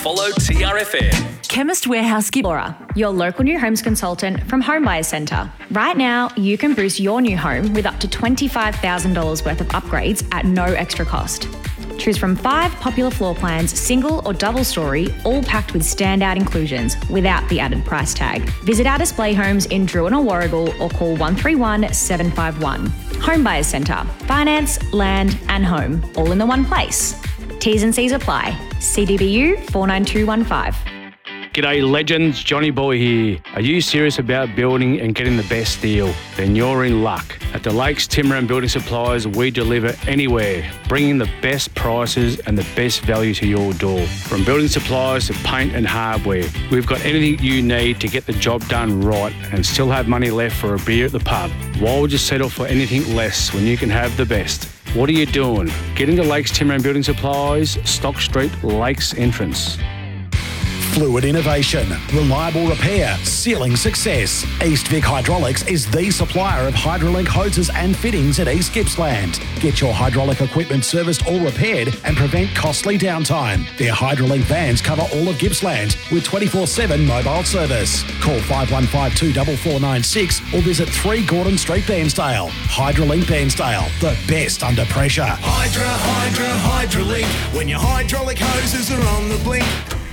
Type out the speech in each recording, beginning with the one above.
follow TRFM. Chemist Warehouse Laura, your local new homes consultant from Home Buyers Centre. Right now, you can boost your new home with up to $25,000 worth of upgrades at no extra cost. Choose from 5 popular floor plans, single or double story, all packed with standout inclusions without the added price tag. Visit our display homes in Druin or Warragul or call 131 751. Home Buyers Centre. Finance, land and home, all in the one place. T's and C's apply. CDBU 49215. G'day legends, Johnny Boy here. Are you serious about building and getting the best deal? Then you're in luck. At the Lakes Timber and Building Supplies, we deliver anywhere, bringing the best prices and the best value to your door. From building supplies to paint and hardware, we've got anything you need to get the job done right and still have money left for a beer at the pub. Why would you settle for anything less when you can have the best? What are you doing? Get into Lakes Timber and Building Supplies, Stock Street, Lakes entrance. Fluid innovation, reliable repair, sealing success. East Vic Hydraulics is the supplier of Hydrolink hoses and fittings at East Gippsland. Get your hydraulic equipment serviced or repaired and prevent costly downtime. Their Hydrolink vans cover all of Gippsland with 24/7 mobile service. Call 515 24496 or visit 3 Gordon Street, Bairnsdale. Hydrolink Bairnsdale, the best under pressure. Hydrolink. When your hydraulic hoses are on the blink.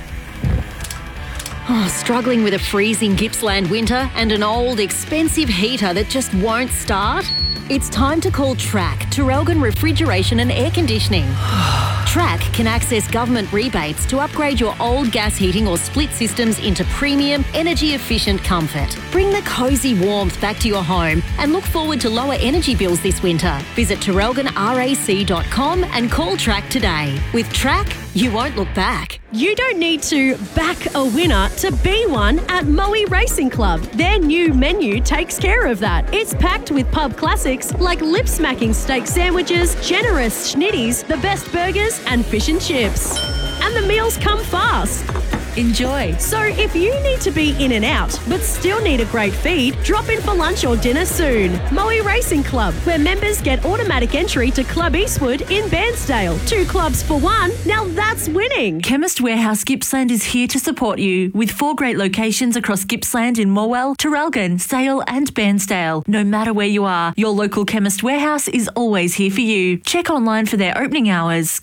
Struggling with a freezing Gippsland winter and an old, expensive heater that just won't start? It's time to call Track, Terrelgan Refrigeration and Air Conditioning. Track can access government rebates to upgrade your old gas heating or split systems into premium, energy-efficient comfort. Bring the cosy warmth back to your home and look forward to lower energy bills this winter. Visit terrelganrac.com and call Track today. With Track, you won't look back. You don't need to back a winner to be one at Moe Racing Club. Their new menu takes care of that. It's packed with pub classics like lip-smacking steak sandwiches, generous schnitties, the best burgers and fish and chips. And the meals come fast. Enjoy. So if you need to be in and out but still need a great feed, drop in for lunch or dinner soon. Moe Racing Club, where members get automatic entry to Club Eastwood in Bairnsdale. 2 clubs for 1. Now that's winning. Chemist Warehouse Gippsland is here to support you with 4 great locations across Gippsland in Morwell, Terrelgan, Sale and Bairnsdale. No matter where you are, your local Chemist Warehouse is always here for you. Check online for their opening hours,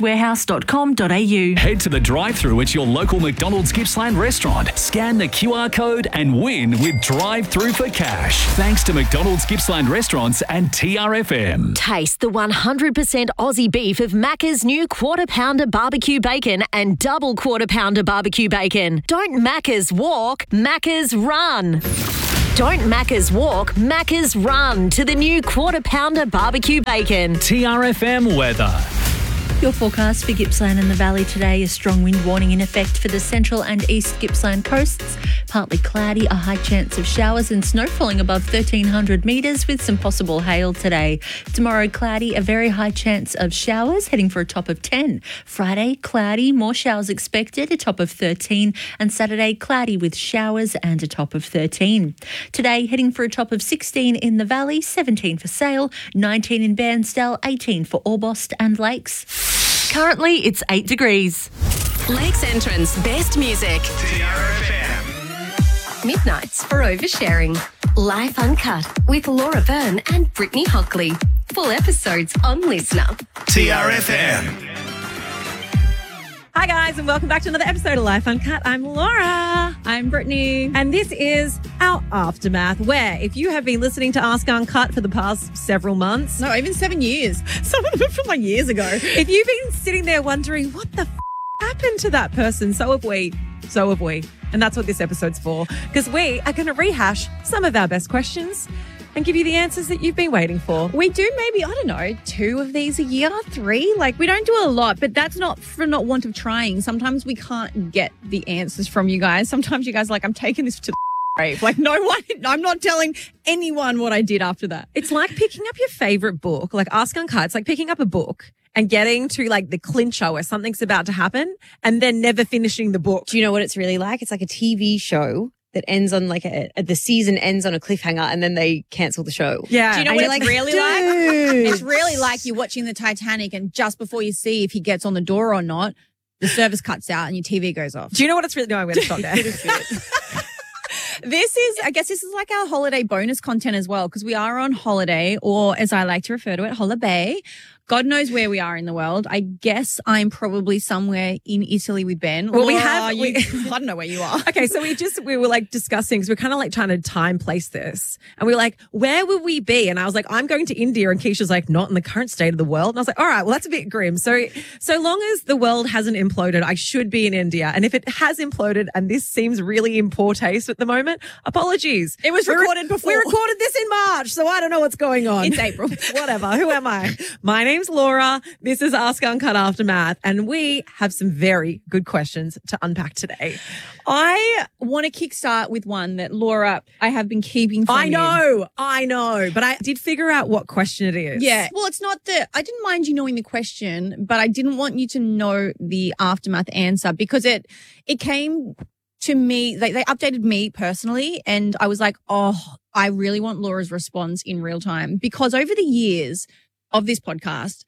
chemistwarehouse.com.au. Head to the drive-thru at your local McDonald's Gippsland restaurant. Scan the QR code and win with drive-thru for cash. Thanks to McDonald's Gippsland Restaurants and TRFM. Taste the 100% Aussie beef of Macca's new Quarter Pounder barbecue bacon and double Quarter Pounder barbecue bacon. Don't Macca's walk, Macca's run. Don't Macca's walk, Macca's run to the new Quarter Pounder barbecue bacon. TRFM weather. Your forecast for Gippsland and the Valley today, a strong wind warning in effect for the central and east Gippsland coasts. Partly cloudy, a high chance of showers and snow falling above 1,300 metres with some possible hail today. Tomorrow, cloudy, a very high chance of showers, heading for a top of 10. Friday, cloudy, more showers expected, a top of 13. And Saturday, cloudy with showers and a top of 13. Today, heading for a top of 16 in the Valley, 17 for Sale, 19 in Bairnsdale, 18 for Orbost and Lakes. Currently, it's 8 degrees. Lakes Entrance Best Music. TRFM. Midnights for Oversharing. Life Uncut with Laura Byrne and Brittany Hockley. Full episodes on Listener. TRFM. Hi guys, and welcome back to another episode of Life Uncut. I'm Laura. I'm Brittany. And this is our aftermath, where if you have been listening to Ask Uncut for the past several months. No, even 7 years. Some of them from like years ago. If you've been sitting there wondering what the happened to that person, so have we. So have we. And that's what this episode's for. Because we are going to rehash some of our best questions and give you the answers that you've been waiting for. We do maybe, 2 of these a year, 3. Like, we don't do a lot, but that's not for not want of trying. Sometimes we can't get the answers from you guys. Sometimes you guys are like, I'm taking this to the grave. Like, no one, I'm not telling anyone what I did after that. It's like picking up your favorite book, like Ask Uncut. It's like picking up a book and getting to like the clincher where something's about to happen and then never finishing the book. Do you know what it's really like? It's like a TV show that ends on like the season ends on a cliffhanger and then they cancel the show. Yeah. Do you know what it's really like? Dude. It's really like you're watching the Titanic and just before you see if he gets on the door or not, the service cuts out and your TV goes off. Do you know what it's really? No, I'm going to stop there. I guess this is like our holiday bonus content as well, because we are on holiday, or as I like to refer to it, holiday. God knows where we are in the world. I guess I'm probably somewhere in Italy with Ben. Well, I don't know where you are. Okay, so we were like discussing, because we're kind of like trying to time place this. And we were like, where would we be? And I was like, I'm going to India. And Keisha's like, not in the current state of the world. And I was like, all right, well, that's a bit grim. So long as the world hasn't imploded, I should be in India. And if it has imploded and this seems really in poor taste at the moment, apologies. It was recorded before. We recorded this in March, so I don't know what's going on. It's April. Whatever. Who am I? My name's Laura. This is Ask Uncut Aftermath, and we have some very good questions to unpack today. I want to kickstart with one that, Laura, I have been keeping from I know, but I did figure out what question it is. Yeah. Well, it's not I didn't mind you knowing the question, but I didn't want you to know the aftermath answer, because it came to me, they updated me personally, and I was like, oh, I really want Laura's response in real time, because over the years of this podcast,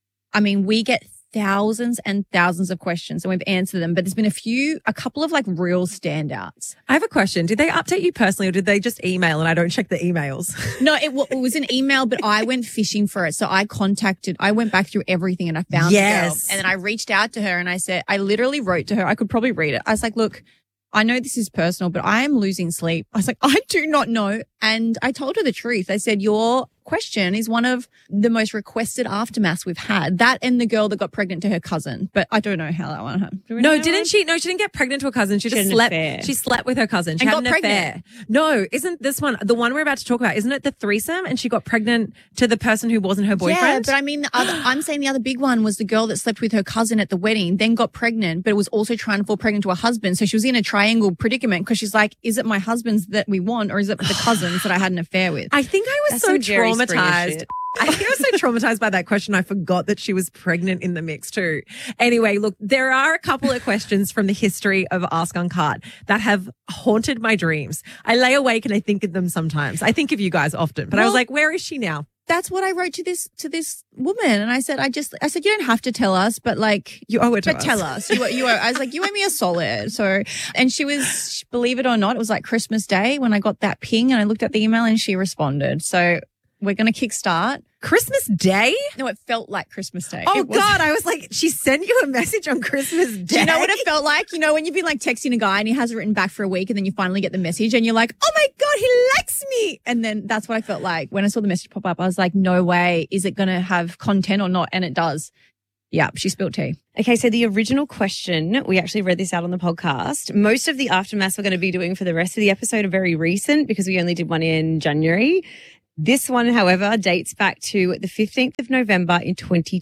I mean, we get thousands and thousands of questions and we've answered them, but there's been a couple of like real standouts. I have a question. Did they update you personally, or did they just email and I don't check the emails? No, it was an email, but I went fishing for it. So I went back through everything and I found the girl. And then I reached out to her and I literally wrote to her. I could probably read it. I was like, look, I know this is personal, but I am losing sleep. I was like, I do not know. And I told her the truth. I said, your question is one of the most requested aftermaths we've had. That and the girl that got pregnant to her cousin. But I don't know how that one happened. No, didn't she? No, she didn't get pregnant to her cousin. She just slept. She slept with her cousin. She had an affair. No, isn't this one the one we're about to talk about? Isn't it the threesome? And she got pregnant to the person who wasn't her boyfriend. Yeah, but I mean, I'm saying the other big one was the girl that slept with her cousin at the wedding, then got pregnant, but was also trying to fall pregnant to her husband. So she was in a triangle predicament, because she's like, is it my husband's that we want, or is it the cousins that I had an affair with? I think I was so traumatized. I think I was so traumatized by that question, I forgot that she was pregnant in the mix too. Anyway, look, there are a couple of questions from the history of Ask Uncut that have haunted my dreams. I lay awake and I think of them sometimes. I think of you guys often, but I was like, where is she now? That's what I wrote to this woman, and I said, you don't have to tell us, but like you owe it to us. But tell us. You owe. I was like, you owe me a solid. So, and she was, believe it or not, it was like Christmas Day when I got that ping, and I looked at the email and she responded. So we're going to kickstart. Christmas Day? No, it felt like Christmas Day. Oh, God. I was like, she sent you a message on Christmas Day. Do you know what it felt like? You know, when you've been like texting a guy and he hasn't written back for a week, and then you finally get the message and you're like, oh my God, he likes me. And then that's what I felt like. When I saw the message pop up, I was like, no way. Is it going to have content or not? And it does. Yeah, she spilled tea. Okay, so the original question, we actually read this out on the podcast. Most of the aftermaths we're going to be doing for the rest of the episode are very recent, because we only did one in January. This one, however, dates back to the 15th of November in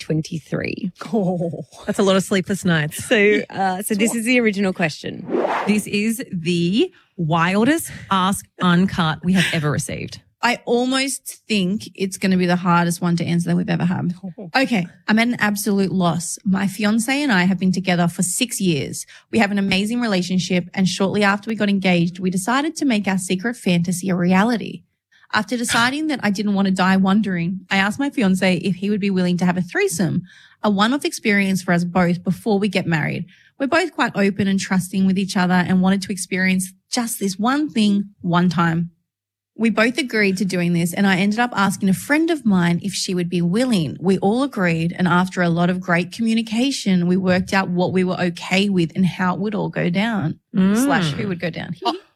2023. Oh, that's a lot of sleepless nights. So this is the original question. This is the wildest Ask Uncut we have ever received. I almost think it's going to be the hardest one to answer that we've ever had. Okay, I'm at an absolute loss. My fiance and I have been together for 6 years. We have an amazing relationship, and shortly after we got engaged, we decided to make our secret fantasy a reality. After deciding that I didn't want to die wondering, I asked my fiance if he would be willing to have a threesome, a one-off experience for us both before we get married. We're both quite open and trusting with each other and wanted to experience just this one thing one time. We both agreed to doing this, and I ended up asking a friend of mine if she would be willing. We all agreed, and after a lot of great communication, we worked out what we were okay with and how it would all go down, / who would go down.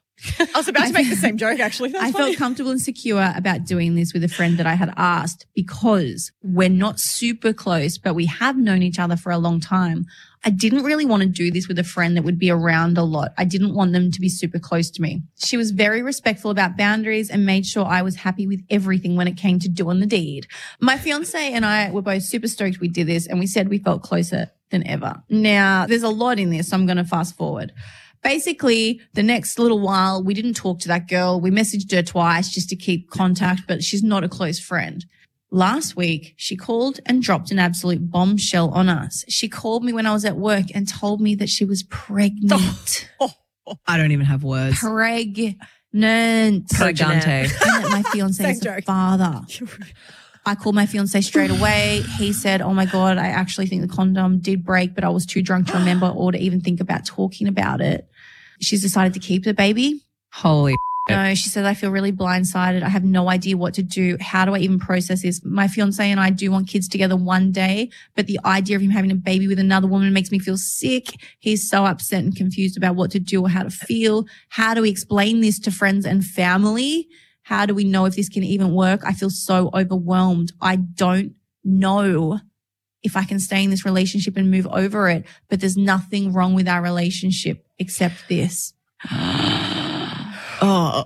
I was about to make the same joke, actually. I felt comfortable and secure about doing this with a friend that I had asked, because we're not super close, but we have known each other for a long time. I didn't really want to do this with a friend that would be around a lot. I didn't want them to be super close to me. She was very respectful about boundaries and made sure I was happy with everything when it came to doing the deed. My fiance and I were both super stoked we did this, and we said we felt closer than ever. Now, there's a lot in this, so I'm going to fast forward. Basically, the next little while, we didn't talk to that girl. We messaged her twice just to keep contact, but she's not a close friend. Last week, she called and dropped an absolute bombshell on us. She called me when I was at work and told me that she was pregnant. I don't even have words. Pregnant. Pregante. And that my fiance is the father. I called my fiance straight away. He said, oh my God, I actually think the condom did break, but I was too drunk to remember or to even think about talking about it. She's decided to keep the baby. Holy No, she said, I feel really blindsided. I have no idea what to do. How do I even process this? My fiance and I do want kids together one day, but the idea of him having a baby with another woman makes me feel sick. He's so upset and confused about what to do or how to feel. How do we explain this to friends and family? How do we know if this can even work? I feel so overwhelmed. I don't know if I can stay in this relationship and move over it, but there's nothing wrong with our relationship except this. I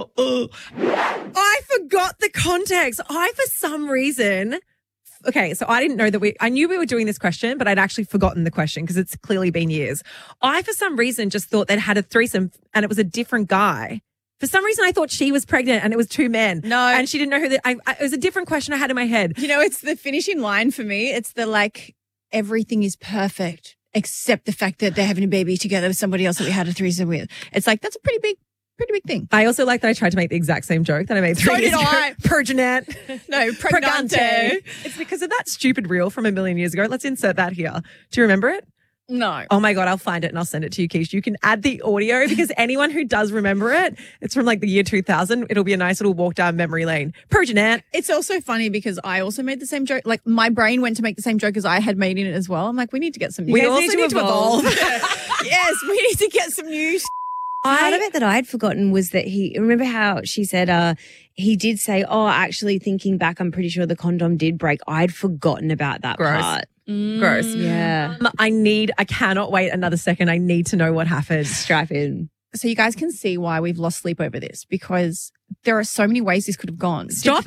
forgot the context. For some reason, okay, so I didn't know that I knew we were doing this question, but I'd actually forgotten the question because it's clearly been years. I, for some reason, just thought they'd had a threesome and it was a different guy. For some reason, I thought she was pregnant and it was two men. No. And she didn't know who it was a different question I had in my head. You know, it's the finishing line for me. It's the like, everything is perfect except the fact that they're having a baby together with somebody else that we had a threesome with. It's like, that's a pretty big thing. I also like that I tried to make the exact same joke that I made 3 years ago. Perginant. No, pregante. It's because of that stupid reel from a million years ago. Let's insert that here. Do you remember it? No. Oh my God, I'll find it and I'll send it to you, Keish. You can add the audio because anyone who does remember it, it's from like the year 2000. It'll be a nice little walk down memory lane. Perginant. It's also funny because I also made the same joke. Like my brain went to make the same joke as I had made in it as well. I'm like, we need to get some. We also need to evolve. Yes, we need to get some new. Part of it that I'd forgotten was that remember how she said he did say, oh, actually thinking back, I'm pretty sure the condom did break. I'd forgotten about that part. Gross. Yeah. I cannot wait another second. I need to know what happened. Strap in. So you guys can see why we've lost sleep over this because there are so many ways this could have gone. Stop.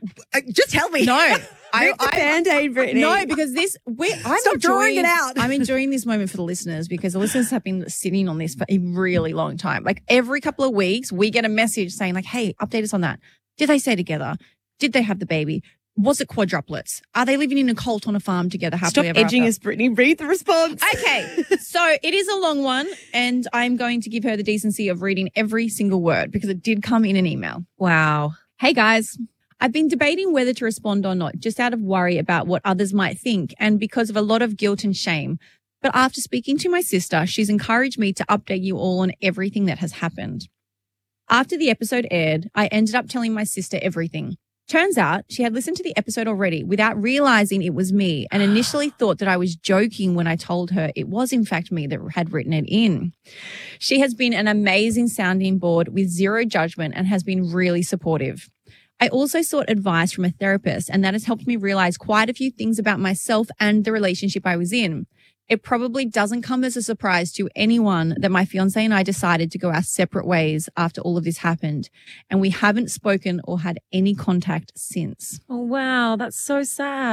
Just tell me. No. Rip the Band-Aid, Brittany. No, because Stop drawing it out. I'm enjoying this moment for the listeners because the listeners have been sitting on this for a really long time. Like every couple of weeks, we get a message saying like, hey, update us on that. Did they stay together? Did they have the baby? Was it quadruplets? Are they living in a cult on a farm together happily ever after? Stop edging us, Brittany. Read the response. Okay. So it is a long one and I'm going to give her the decency of reading every single word because it did come in an email. Wow. Hey guys. I've been debating whether to respond or not, just out of worry about what others might think and because of a lot of guilt and shame. But after speaking to my sister, she's encouraged me to update you all on everything that has happened. After the episode aired, I ended up telling my sister everything. Turns out she had listened to the episode already without realizing it was me and initially thought that I was joking when I told her it was in fact me that had written it in. She has been an amazing sounding board with zero judgment and has been really supportive. I also sought advice from a therapist, and that has helped me realize quite a few things about myself and the relationship I was in. It probably doesn't come as a surprise to anyone that my fiance and I decided to go our separate ways after all of this happened, and we haven't spoken or had any contact since. Oh, wow. That's so sad.